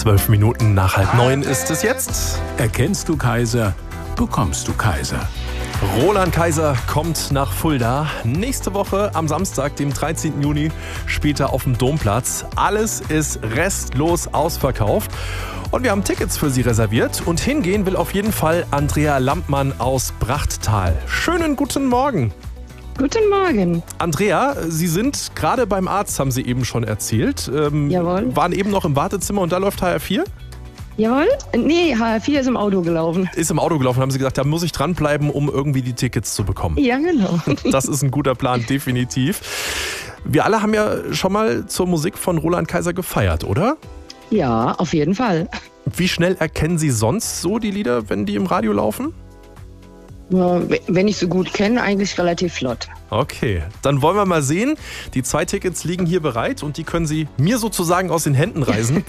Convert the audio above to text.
12 Minuten nach 8:30 ist es jetzt. Erkennst du Kaiser, bekommst du Kaiser. Roland Kaiser kommt nach Fulda. Nächste Woche am Samstag, dem 13. Juni, spielt er auf dem Domplatz. Alles ist restlos ausverkauft. Und wir haben Tickets für Sie reserviert. Und hingehen will auf jeden Fall Andrea Lampmann aus Brachttal. Schönen guten Morgen. Guten Morgen. Andrea, Sie sind gerade beim Arzt, haben Sie eben schon erzählt. Jawohl. Waren eben noch im Wartezimmer und da läuft HR4? Jawohl? Nee, HR4 ist im Auto gelaufen. Ist im Auto gelaufen, haben Sie gesagt, da muss ich dranbleiben, um irgendwie die Tickets zu bekommen. Ja, genau. Das ist ein guter Plan, definitiv. Wir alle haben ja schon mal zur Musik von Roland Kaiser gefeiert, oder? Ja, auf jeden Fall. Wie schnell erkennen Sie sonst so die Lieder, wenn die im Radio laufen? Ja, wenn ich so gut kenne, eigentlich relativ flott. Okay, dann wollen wir mal sehen. Die 2 Tickets liegen hier bereit und die können Sie mir sozusagen aus den Händen reißen.